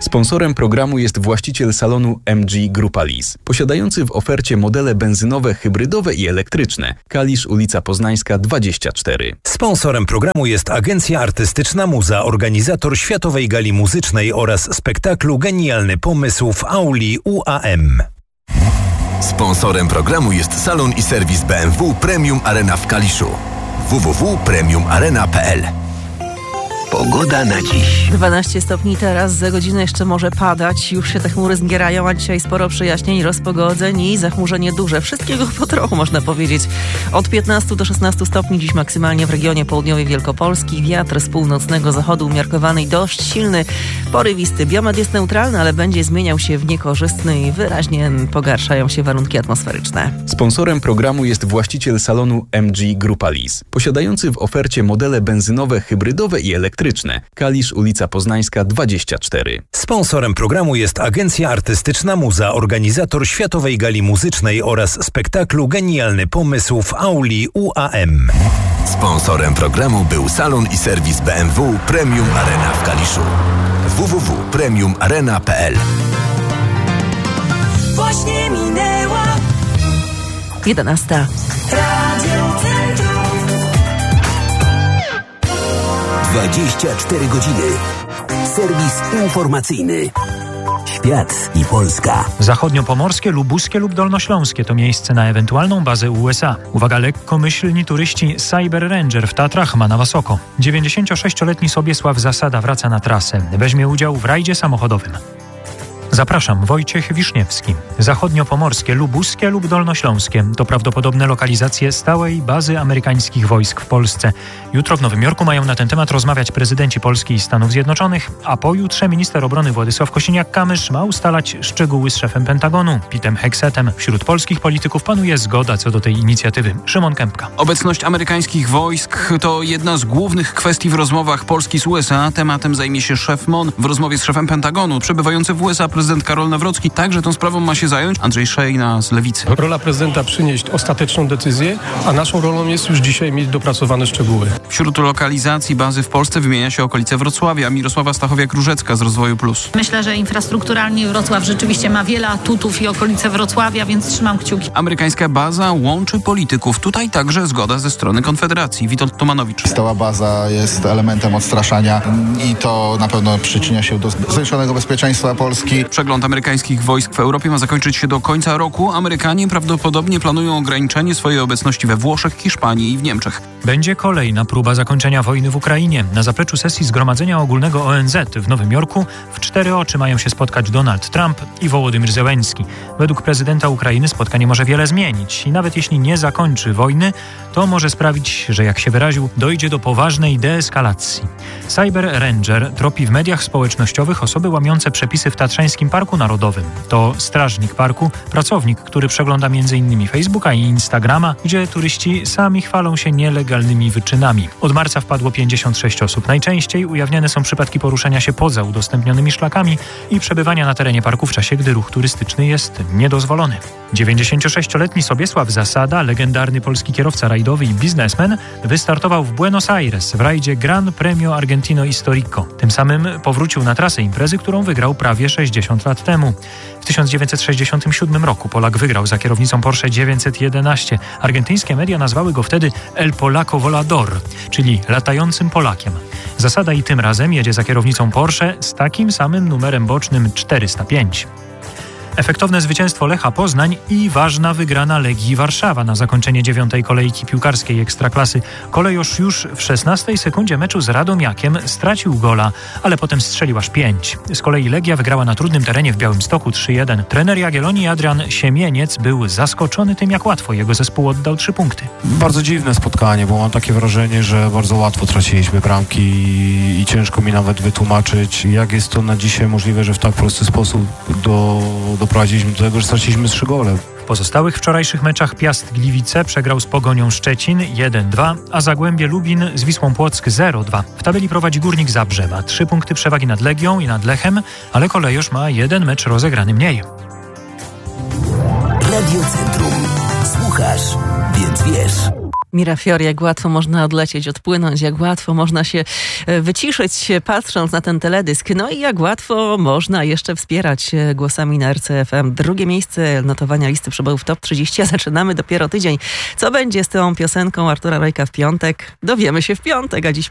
Sponsorem programu jest właściciel salonu MG Grupa Lease, posiadający w ofercie modele benzynowe, hybrydowe i elektryczne. Kalisz, ulica Poznańska 24. Sponsorem programu jest Agencja Artystyczna Muza, organizator Światowej Gali Muzycznej oraz spektaklu Genialny Pomysł w auli UAM. Sponsorem programu jest salon i serwis BMW Premium Arena w Kaliszu. www.premiumarena.pl. Pogoda na dziś. 12 stopni teraz, za godzinę jeszcze może padać. Już się te chmury zbierają, a dzisiaj sporo przejaśnień, rozpogodzeń i zachmurzenie duże. Wszystkiego po trochu, można powiedzieć. Od 15 do 16 stopni dziś maksymalnie w regionie południowej Wielkopolski. Wiatr z północnego zachodu umiarkowany i dość silny, porywisty. Biometr jest neutralny, ale będzie zmieniał się w niekorzystny i wyraźnie pogarszają się warunki atmosferyczne. Sponsorem programu jest właściciel salonu MG Grupa Lease, posiadający w ofercie modele benzynowe, hybrydowe i elektryczne. Kalisz, ulica Poznańska 24. Sponsorem programu jest Agencja Artystyczna Muza, organizator Światowej Gali Muzycznej oraz spektaklu Genialny Pomysł w auli UAM. Sponsorem programu był salon i serwis BMW Premium Arena w Kaliszu. www.premiumarena.pl. Właśnie minęła 11. Radio Centrum. 24 godziny. Serwis informacyjny. Świat i Polska. Zachodniopomorskie, lubuskie lub dolnośląskie to miejsce na ewentualną bazę USA. Uwaga, lekkomyślni turyści Cyber Ranger w Tatrach ma na was oko. 96-letni Sobiesław Zasada wraca na trasę. Weźmie udział w rajdzie samochodowym. Zapraszam, Wojciech Wiszniewski. Zachodniopomorskie, lubuskie lub dolnośląskie to prawdopodobne lokalizacje stałej bazy amerykańskich wojsk w Polsce. Jutro w Nowym Jorku mają na ten temat rozmawiać prezydenci Polski i Stanów Zjednoczonych, a pojutrze minister obrony Władysław Kosiniak-Kamysz ma ustalać szczegóły z szefem Pentagonu, Petem Hexetem. Wśród polskich polityków panuje zgoda co do tej inicjatywy. Szymon Kępka. Obecność amerykańskich wojsk to jedna z głównych kwestii w rozmowach Polski z USA. Tematem zajmie się szef MON w rozmowie z szefem Pentagonu. Przebywający w USA prezydent Karol Nawrocki także tą sprawą ma się zająć. Andrzej Szejna z Lewicy. Rola prezydenta przynieść ostateczną decyzję, a naszą rolą jest już dzisiaj mieć dopracowane szczegóły. Wśród lokalizacji bazy w Polsce wymienia się okolice Wrocławia. Mirosława Stachowiak-Różecka z Rozwoju Plus. Myślę, że infrastrukturalnie Wrocław rzeczywiście ma wiele atutów i okolice Wrocławia, więc trzymam kciuki. Amerykańska baza łączy polityków. Tutaj także zgoda ze strony Konfederacji. Witold Tomanowicz. Stała baza jest elementem odstraszania i to na pewno przyczynia się do zwiększonego bezpieczeństwa Polski. Przegląd amerykańskich wojsk w Europie ma zakończyć się do końca roku. Amerykanie prawdopodobnie planują ograniczenie swojej obecności we Włoszech, Hiszpanii i w Niemczech. Będzie kolejna próba zakończenia wojny w Ukrainie. Na zapleczu sesji Zgromadzenia Ogólnego ONZ w Nowym Jorku w 4 oczy mają się spotkać Donald Trump i Wołodymyr Zełenski. Według prezydenta Ukrainy spotkanie może wiele zmienić i nawet jeśli nie zakończy wojny, to może sprawić, że jak się wyraził, dojdzie do poważnej deeskalacji. Cyber Ranger tropi w mediach społecznościowych osoby łamiące przepisy w Tatrzańskim Parku Narodowym. To strażnik parku, pracownik, który przegląda m.in. Facebooka i Instagrama, gdzie turyści sami chwalą się nielegalnymi wyczynami. Od marca wpadło 56 osób. Najczęściej ujawniane są przypadki poruszania się poza udostępnionymi szlakami i przebywania na terenie parku w czasie, gdy ruch turystyczny jest niedozwolony. 96-letni Sobiesław Zasada, legendarny polski kierowca rajdowy i biznesmen, wystartował w Buenos Aires w rajdzie Gran Premio Argentino Histórico. Tym samym powrócił na trasę imprezy, którą wygrał prawie 60 lat temu. W 1967 roku Polak wygrał za kierownicą Porsche 911. Argentyńskie media nazwały go wtedy El Polaco Volador, czyli latającym Polakiem. Zasada i tym razem jedzie za kierownicą Porsche z takim samym numerem bocznym 405. Efektowne zwycięstwo Lecha Poznań i ważna wygrana Legii Warszawa na zakończenie 9. kolejki piłkarskiej Ekstraklasy. Kolejorz już w 16 sekundzie meczu z Radomiakiem stracił gola, ale potem strzelił aż 5. Z kolei Legia wygrała na trudnym terenie w Białymstoku 3-1. Trener Jagiellonii Adrian Siemieniec był zaskoczony tym, jak łatwo jego zespół oddał 3 punkty. Bardzo dziwne spotkanie, bo mam takie wrażenie, że bardzo łatwo traciliśmy bramki i ciężko mi nawet wytłumaczyć, jak jest to na dzisiaj możliwe, że w tak prosty sposób doprowadziliśmy do tego, że straciliśmy 3 gole. W pozostałych wczorajszych meczach Piast Gliwice przegrał z Pogonią Szczecin 1-2, a Zagłębie Lubin z Wisłą Płock 0-2. W tabeli prowadzi Górnik Zabrze, ma 3 punkty przewagi nad Legią i nad Lechem, ale Kolejorz ma 1 mecz rozegrany mniej. Radio Centrum. Słuchasz, więc wiesz. Mira Fiori, jak łatwo można odlecieć, odpłynąć, jak łatwo można się wyciszyć, patrząc na ten teledysk. No i jak łatwo można jeszcze wspierać głosami na RCFM. Drugie miejsce notowania listy przebojów Top 30, a zaczynamy dopiero tydzień. Co będzie z tą piosenką Artura Rojka w piątek? Dowiemy się w piątek, a dziś